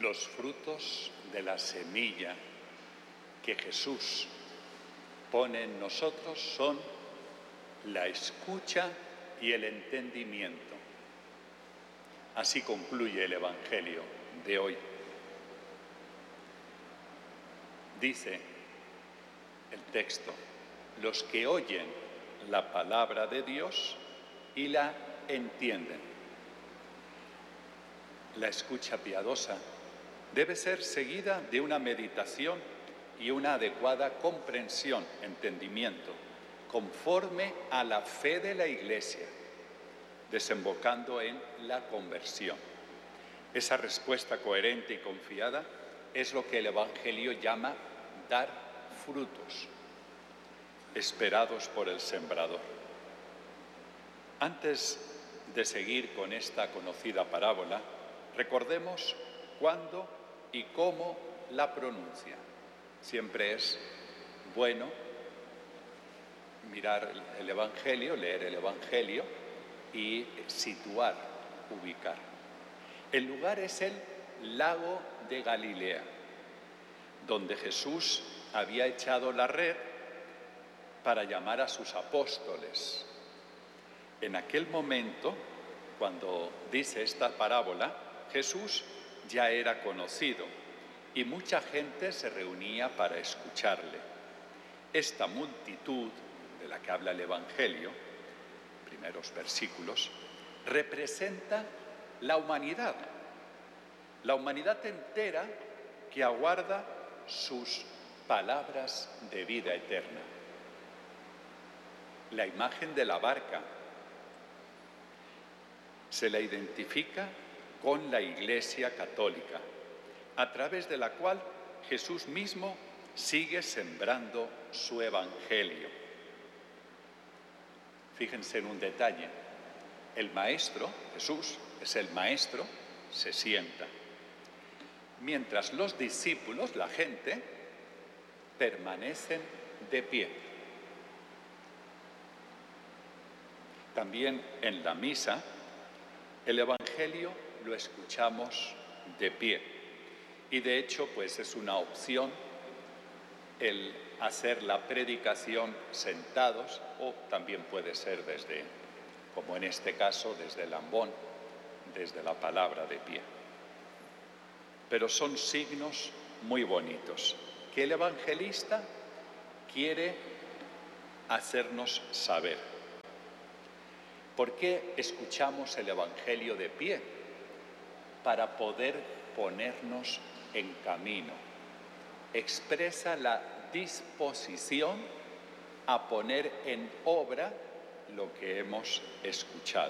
Los frutos de la semilla que Jesús pone en nosotros son la escucha y el entendimiento. Así concluye el Evangelio de hoy. Dice el texto: los que oyen la palabra de Dios y la entienden. La escucha piadosa debe ser seguida de una meditación y una adecuada comprensión, entendimiento, conforme a la fe de la Iglesia, desembocando en la conversión. Esa respuesta coherente y confiada es lo que el Evangelio llama dar frutos, esperados por el sembrador. Antes de seguir con esta conocida parábola, recordemos cuándo y cómo la pronuncia. Siempre es bueno mirar el Evangelio, leer el Evangelio y situar, ubicar. El lugar es el lago de Galilea, donde Jesús había echado la red para llamar a sus apóstoles. En aquel momento, cuando dice esta parábola, Jesús ya era conocido y mucha gente se reunía para escucharle. Esta multitud de la que habla el Evangelio, primeros versículos, representa la humanidad entera que aguarda sus palabras de vida eterna. La imagen de la barca se la identifica con la Iglesia católica, a través de la cual Jesús mismo sigue sembrando su Evangelio. Fíjense en un detalle: el Maestro, Jesús, es el Maestro, se sienta, mientras los discípulos, la gente, permanecen de pie. También en la misa, el Evangelio lo escuchamos de pie. Y de hecho, pues es una opción el hacer la predicación sentados, o también puede ser desde, como en este caso, desde el ambón, desde la palabra de pie. Pero son signos muy bonitos que el evangelista quiere hacernos saber. ¿Por qué escuchamos el Evangelio de pie? Para poder ponernos en camino. Expresa la disposición a poner en obra lo que hemos escuchado.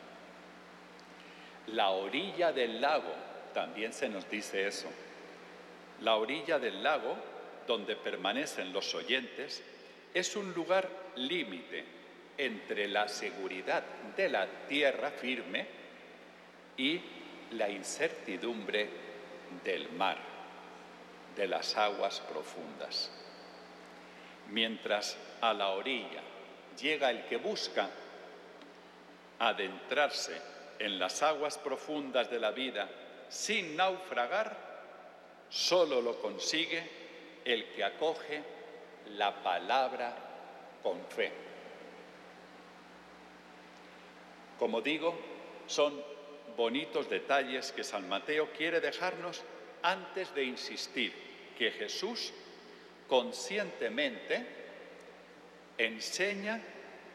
La orilla del lago, también se nos dice eso. La orilla del lago, donde permanecen los oyentes, es un lugar límite entre la seguridad de la tierra firme y la incertidumbre del mar, de las aguas profundas. Mientras a la orilla llega el que busca adentrarse en las aguas profundas de la vida sin naufragar, solo lo consigue el que acoge la palabra con fe. Como digo, son bonitos detalles que San Mateo quiere dejarnos antes de insistir que Jesús conscientemente enseña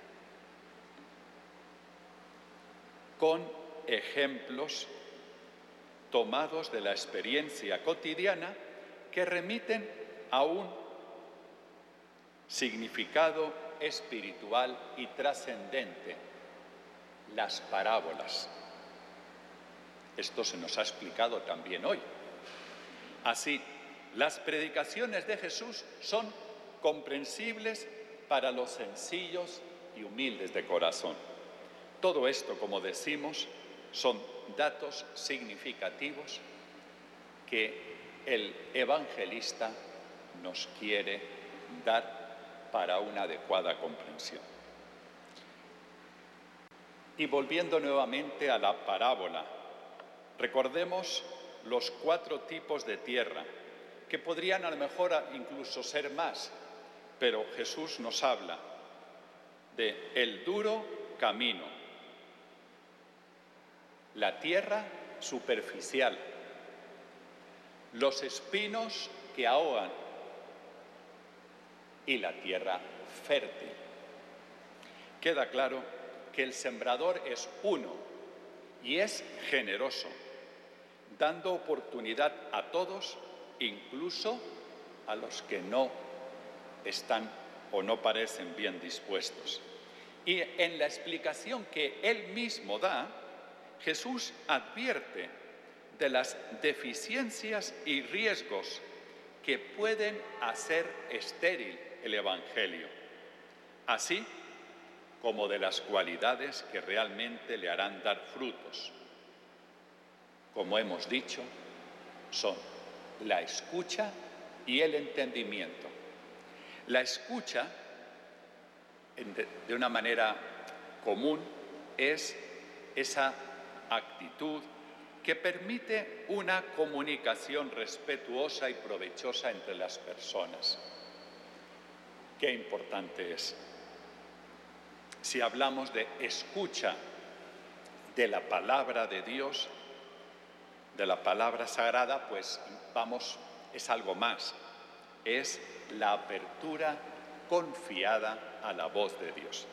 con ejemplos tomados de la experiencia cotidiana que remiten a un significado espiritual y trascendente: las parábolas. Esto se nos ha explicado también hoy. Así, las predicaciones de Jesús son comprensibles para los sencillos y humildes de corazón. Todo esto, como decimos, son datos significativos que el evangelista nos quiere dar para una adecuada comprensión. Y volviendo nuevamente a la parábola, recordemos los 4 tipos de tierra, que podrían a lo mejor incluso ser más, pero Jesús nos habla de el duro camino, la tierra superficial, los espinos que ahogan y la tierra fértil. Queda claro que el sembrador es uno y es generoso, dando oportunidad a todos, incluso a los que no están o no parecen bien dispuestos. Y en la explicación que él mismo da, Jesús advierte de las deficiencias y riesgos que pueden hacer estéril el Evangelio, así como de las cualidades que realmente le harán dar frutos. Como hemos dicho, son la escucha y el entendimiento. La escucha, de una manera común, es esa actitud que permite una comunicación respetuosa y provechosa entre las personas. Qué importante es. Si hablamos de escucha de la palabra de Dios, de la palabra sagrada, pues es algo más. Es la apertura confiada a la voz de Dios.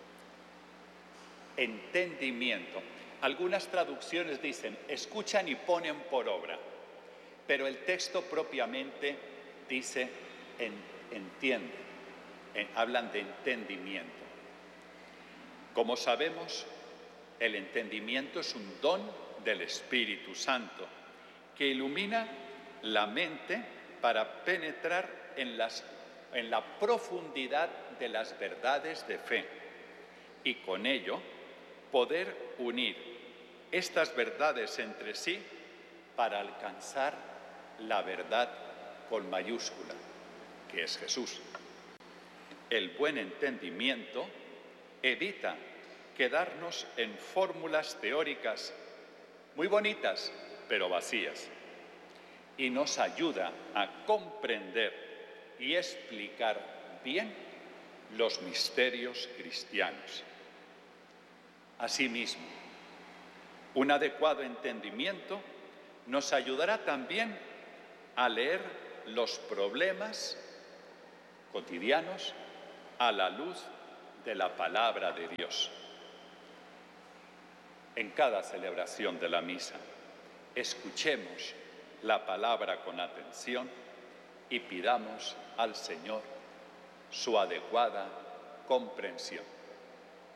Entendimiento. Algunas traducciones dicen, escuchan y ponen por obra, pero el texto propiamente dice, entienden, hablan de entendimiento. Como sabemos, el entendimiento es un don del Espíritu Santo que ilumina la mente para penetrar en la profundidad de las verdades de fe y con ello poder unir estas verdades entre sí para alcanzar la verdad con mayúscula, que es Jesús. El buen entendimiento evita quedarnos en fórmulas teóricas muy bonitas, pero vacías, y nos ayuda a comprender y explicar bien los misterios cristianos. Asimismo, un adecuado entendimiento nos ayudará también a leer los problemas cotidianos a la luz de la palabra de Dios. En cada celebración de la misa, escuchemos la palabra con atención y pidamos al Señor su adecuada comprensión.